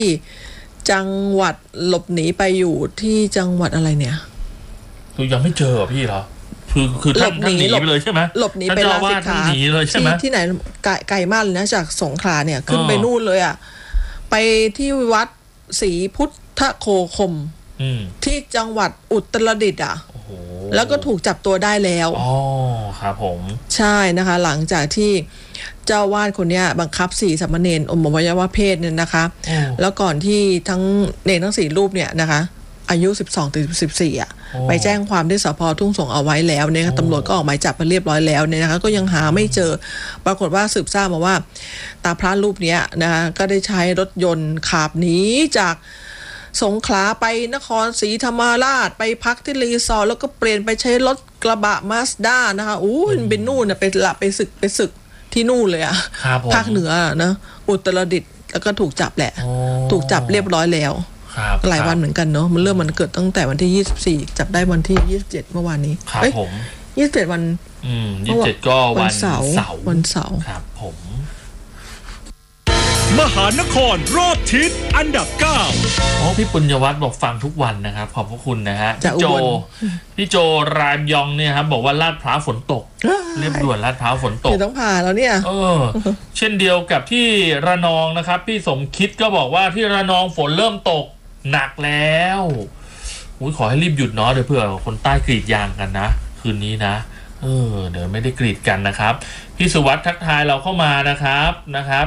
จังหวัดหลบหนีไปอยู่ที่จังหวัดอะไรเนี่ยคือยังไม่เจอพี่เหรอคือท่านหนีไปเลยใช่ไหมหลบหนีไปลาสิกขาหนีเลยใช่ไหมที่ไหนไกลมากเลยนะจากสงขลาเนี่ยขึ้นไปนู่นเลยอ่ะไปที่วัดศรีพุทธโคคมที่จังหวัดอุตรดิตถ์อ่ะแล้วก็ถูกจับตัวได้แล้วอ๋อครับผมใช่นะคะหลังจากที่เจ้าวาดคนนี้บังคับ4 สามเณรอมอวัยวะเพศเนี่ยนะคะแล้วก่อนที่ทั้งเนรทั้ง4รูปเนี่ยนะคะอายุ12 ถึง 14อ่ะไปแจ้งความที่สภ.ทุ่งสงเอาไว้แล้วเนี่ยตำรวจก็ออกหมายจับมาเรียบร้อยแล้วเนี่ยนะคะก็ยังหาไม่เจอปรากฏว่าสืบทราบมาว่าตาพระรูปนี้นะคะก็ได้ใช้รถยนต์ขับหนีจากสงขลาไปนครศรีธรรมราชไปพักที่รีสอร์ทแล้วก็เปลี่ยนไปใช้รถกระบะมาสด้านะคะเป็นนู่นนะไปศึกที่นู่นเลยอ่ะภาคเหนือนะอุตรดิตถ์แล้วก็ถูกจับแหละถูกจับเรียบร้อยแล้วหลายวันเหมือนกันเนาะมันเริ่มมันเกิดตั้งแต่วันที่24จับได้วันที่27เมื่อวานนี้ครับผม 27วัน 27ก็วันเสาร์ครับผมมหานครรอบทิศอันดับ9 พี่ปุญญวัฒน์บอกฟังทุกวันนะครับขอบพระคุณนะฮะพี่โจรามยองเนี่ยครับบอกว่าลาดพร้าวฝนตกเรียบด่วนลาดพร้าวฝนตกต้องผ่าแล้วเนี่ยเช่นเดียวกับที่ระนองนะครับพี่สมคิดก็บอกว่าที่ระนองฝนเริ่มตกหนักแล้วขอให้รีบหยุดเนาะเดี๋ยวเผื่อคนใต้กรีดยางกันนะคืนนี้นะเดี๋ยวไม่ได้กรีดกันนะครับพี่สุวัสดิ์ทักทายเราเข้ามานะครับ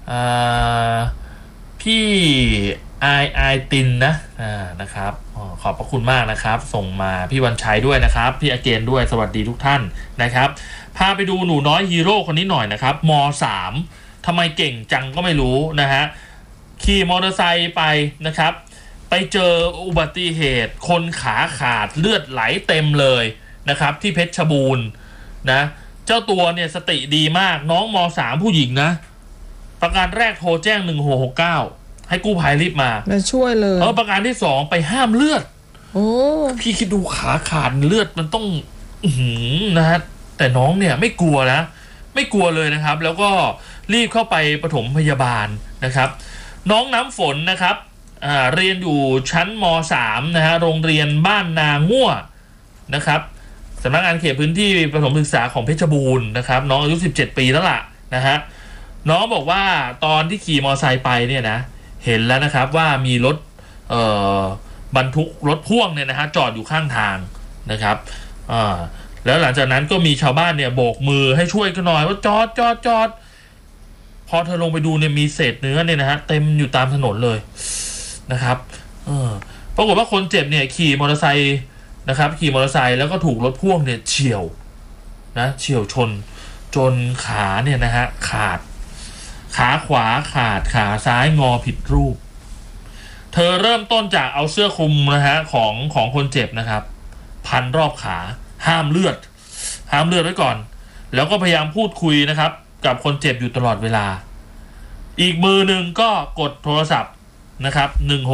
พี่ไอตินนะครับขอบพระคุณมากนะครับส่งมาพี่วันชัยด้วยนะครับพี่อเกนด้วยสวัสดีทุกท่านนะครับพาไปดูหนูน้อยฮีโร่คนนี้หน่อยนะครับม.3 ทำไมเก่งจังก็ไม่รู้นะฮะขี่มอเตอร์ไซค์ไปนะครับไปเจออุบัติเหตุคนขาขาดเลือดไหลเต็มเลยนะครับที่เพชรบูรณ์นะเจ้าตัวเนี่ยสติดีมากน้องม.3 ผู้หญิงนะประการแรกโทรแจ้ง1669ให้กู้ภัยรีบมาช่วยเลยประการที่2ไปห้ามเลือดพี่คิดดูขาขาดเลือดมันต้องนะฮะแต่น้องเนี่ยไม่กลัวนะไม่กลัวเลยนะครับแล้วก็รีบเข้าไปปฐมพยาบาลนะครับน้องน้ำฝนนะครับเรียนอยู่ชั้นม.3 นะฮะโรงเรียนบ้านนาง่วนะครับสำนักงานเขตพื้นที่ประถมศึกษาของเพชรบูรณ์นะครับน้องอายุ17 ปีแล้วล่ะนะฮะน้องบอกว่าตอนที่ขี่มอเตอร์ไซค์ไปเนี่ยนะเห็นแล้วนะครับว่ามีรถบรรทุกรถพ่วงเนี่ยนะฮะจอดอยู่ข้างทางนะครับแล้วหลังจากนั้นก็มีชาวบ้านเนี่ยโบกมือให้ช่วยกันหน่อยว่าจอดพอเธอลงไปดูเนี่ยมีเศษเนื้อเนี่ยนะฮะเต็มอยู่ตามถนนเลยนะครับปรากฏว่าคนเจ็บเนี่ยขี่มอเตอร์ไซค์นะครับขี่มอเตอร์ไซค์แล้วก็ถูกรถพ่วงเนี่ยเฉี่ยวชนจนขาเนี่ยนะฮะขาดขาขวาขาดขาซ้ายงอผิดรูปเธอเริ่มต้นจากเอาเสื้อคลุมนะฮะของคนเจ็บนะครับพันรอบขาห้ามเลือดไว้ก่อนแล้วก็พยายามพูดคุยนะครับกับคนเจ็บอยู่ตลอดเวลาอีกมือหนึ่งก็กดโทรศัพท์นะครับ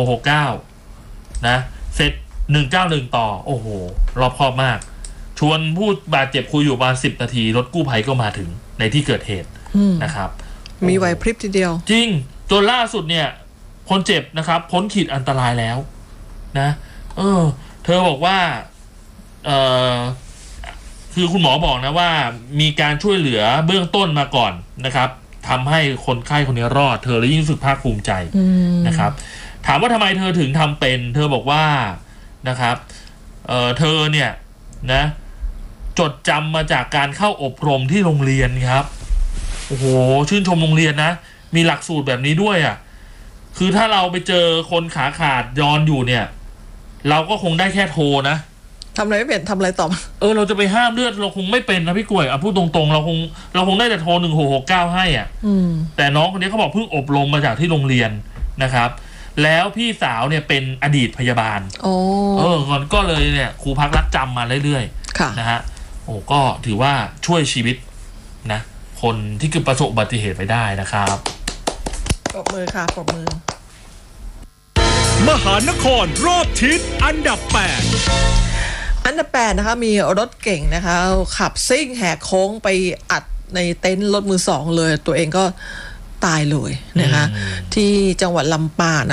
1669นะเสร็จ191ต่อโอ้โหรอบคอบมากชวนผู้บาดเจ็บคุยอยู่ประมาณ10 นาทีรถกู้ภัยก็มาถึงในที่เกิดเหตุนะครับมีไหวพริบทีเดียวจริงจนล่าสุดเนี่ยคนเจ็บนะครับพ้นขีดอันตรายแล้วนะเธอบอกว่าคือคุณหมอบอกนะว่ามีการช่วยเหลือเบื้องต้นมาก่อนนะครับทำให้คนไข้คนนี้รอดเธอเลยยิ่งรู้สึกภาคภูมิใจนะครับถามว่าทำไมเธอถึงทำเป็นเธอบอกว่านะครับเธอเนี่ยนะจดจำมาจากการเข้าอบรมที่โรงเรียนครับโอ้โหชื่นชมโรงเรียนนะมีหลักสูตรแบบนี้ด้วยอ่ะคือถ้าเราไปเจอคนขาขาดย้อนอยู่เนี่ยเราก็คงได้แค่โทรนะทำอะไรไม่เป็นทำอะไรต่อเราจะไปห้ามเลือดเราคงไม่เป็นนะพี่กล้วยพูดตรงๆเราคงได้แต่โทร1669ให้อ่ะแต่น้องคนนี้เขาบอกเพิ่งอบรมมาจากที่โรงเรียนนะครับแล้วพี่สาวเนี่ยเป็นอดีตพยาบาลก็เลยเนี่ยครูพักรักจำมาเรื่อยๆนะฮะก็ถือว่าช่วยชีวิตนะคนที่เกิดประสบอุบัติเหตุไปได้นะครับปรบมือค่ะปรบมือมหานครรอบทิศอันดับ8 นะคะมีรถเก่งนะคะขับซิ่งแหกโค้งไปอัดในเต็นท์รถมือ2เลยตัวเองก็ตายเลยนะคะที่จังหวัดลำปาง